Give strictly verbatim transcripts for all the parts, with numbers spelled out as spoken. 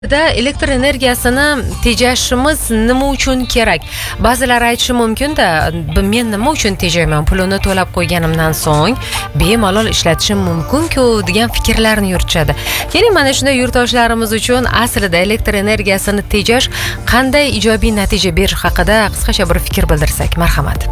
Da elektr energiyasini tejashimiz nima uchun kerak? Ba'zilar aytishi mumkin-da, men nima uchun tejayman? Pulini to'lab qo'yganimdan so'ng bemalol ishlatishim mumkin-ku degan fikrlarni yuritishadi. Keling, mana shunday yurtdoshlarimiz uchun aslida elektr energiyasini tejash qanday ijobiy natija berish haqida qisqacha bir fikr bildirsak, marhamat.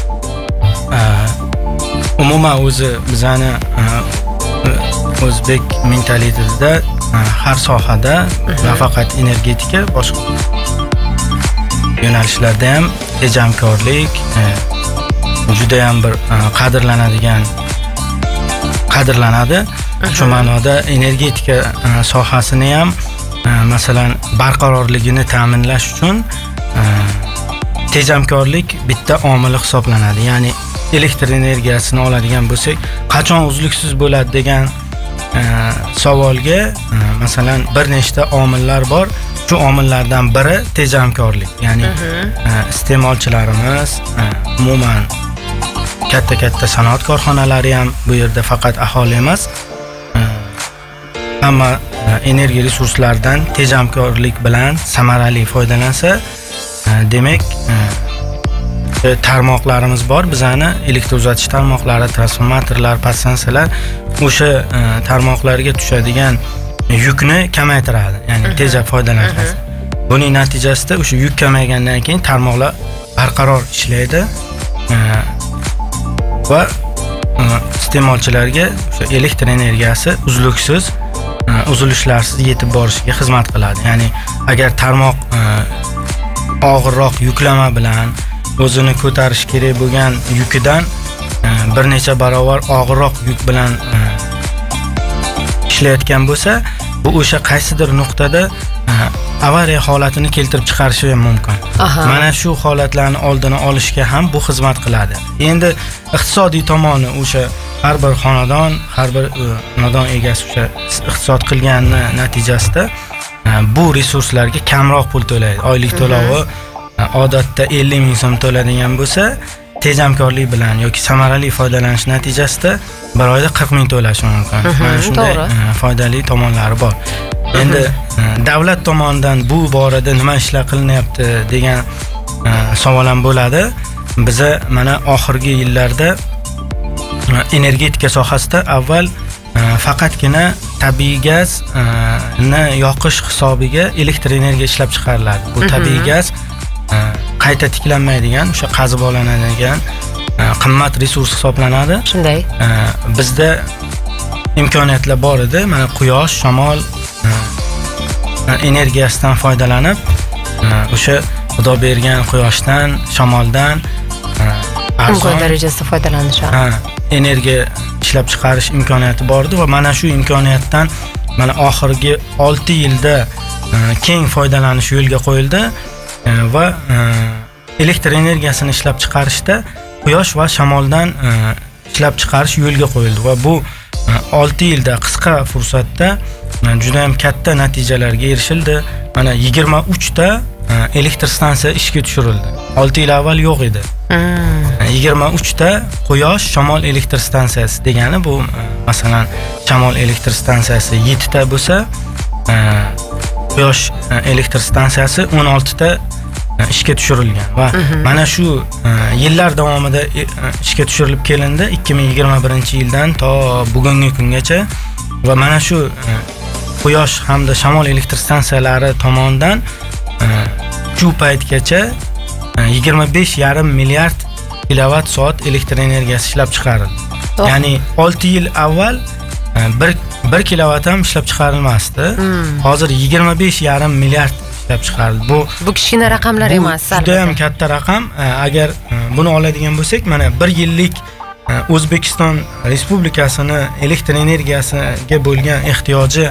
Umuman o'zi bizani o'zbek mentalitetida har sohada nafaqat energetika, boshqa yo'nalishlarda ham tejamkorlik juda ham bir qadrlanadigan qadrlanadi. Shu ma'noda energetika sohasini ham masalan barqarorligini ta'minlash uchun tejamkorlik bitta omil hisoblanadi. Ya'ni elektr energiyasini oladigan bo'lsak, qachon uzluksiz bo'ladi degan savolga masalan bir nechta omillar bor. Shu omillardan biri tejamkorlik. Ya'ni iste'molchilarimiz, umuman katta-katta sanoat korxonalari ham bu yerda faqat aholi emas, hamma energiya resurslaridan tejamkorlik bilan samarali foydalansa, demak tarmoqlarimiz bor. Bizani elektr uzatish tarmoqlari, transformatorlar, podstansiyalar o'sha tarmoqlarga tushadigan yukni kamaytiradi. Ya'ni tejab foydalanasiz. Buning natijasida o'sha yuk kamaygandan keyin tarmoqlar barqaror ishlaydi va iste'molchilarga o'sha elektr energiyasi uzluksiz, uzilishlarsiz yetib borishiga xizmat qiladi. Ya'ni agar tarmoq og'irroq yuklama bilan o'zini ko'tarish kerak bo'lgan yukidan bir necha barobar og'irroq yuk bilan ishlayotgan bo'lsa, bu o'sha qaysidir nuqtada avariya holatini keltirib chiqarishi ham mumkin. Aha. Mana shu holatlarni oldini olishga ham bu xizmat qiladi. Endi iqtisodiy tomoni o'sha har bir xonadon, har bir xonadon egasi o'sha iqtisod qilgani natijasida bu resurslarga kamroq pul to'laydi. Oylik to'lovi odatda ellik ming so'm to'ladigan bo'lsa, tejamkorlik bilan yoki samarali foydalanish natijasida bir oyda qirq ming to'lashi mumkin. Mana shunday foydali tomonlari bor. Endi davlat tomonidan bu borada nima ishlar qilinyapti degan savol ham bo'ladi. Biza mana oxirgi yillarda energetika sohasida avval faqatgina tabiiy gaz ni yoqish hisobiga elektr energiya ishlab chiqariladi. Bu tabiiy gaz qayta tiklanmaydigan, o'sha qazib olinadigan qimmat resurs hisoblanadi. Shunday. Bizda imkoniyatlar bor edi. Mana quyosh, shamol energiyasidan foydalanib, o'sha Xudo bergan quyoshdan, shamoldan arzon darajasida foydalanish. Ha, energiya ishlab chiqarish imkoniyati bor edi va mana shu imkoniyatdan mana oxirgi olti yilda keng foydalanish yo'lga qo'yildi. Va elektr energiyasini ishlab chiqarishda quyosh va shamoldan ishlab chiqarish yo'lga qo'yildi va bu olti yilda qisqa fursatda juda ham katta natijalarga erishildi. Mana yigirma uch ta elektr stansiya ishga tushirildi. olti yil avval yo'q edi. yigirma uch ta quyosh, shamol elektr stansiyasi degani bu masalan shamol elektr stansiyasi yetti ta bo'lsa, quyosh elektr stansiyasi o'n olti ta ishga tushirilgan va mana shu yillar davomida ishga tushirilib kelindi ikki ming yigirma birinchi yildan to bugungi kungacha va mana shu quyosh hamda shamol elektr stansiyalari tomonidan shu paytgacha yigirma besh yarim milliard kilovat soat elektr energiyasi ishlab chiqarildi. Ya'ni olti yil avval bir bir kilovat ham ishlab chiqarilmasdi. Hozir yigirma besh yarim milliard ishlab chiqarildi. Bu bu kichkina raqamlar emas, albatta. Juda ham katta raqam. Agar buni oladigan bo'lsak, mana bir yillik O'zbekiston Respublikasini elektr energiyasiga bo'lgan ehtiyoji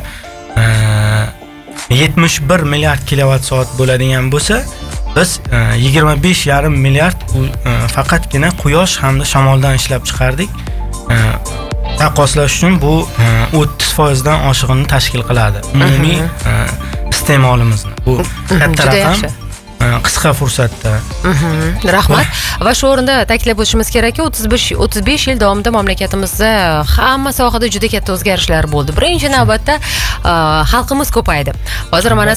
yetmish bir milliard kilovat soat bo'ladigan bo'lsa, biz yigirma besh yarim milliard faqatgina quyosh hamda shamoldan ishlab chiqardik. Taqqoslash uchun bu o'ttiz foiz dan oshig'ini tashkil qiladi umumiy iste'molimizni. Bu katta raqam. qisqa fursatda. Mhm, rahmat. Va shu o'rinda ta'kidlab o'tishimiz kerakki, o'ttiz besh o'ttiz besh yil davomida mamlakatimizda hamma sohada juda katta o'zgarishlar bo'ldi. Birinchi navbatda xalqimiz ko'paydi. Hozir mana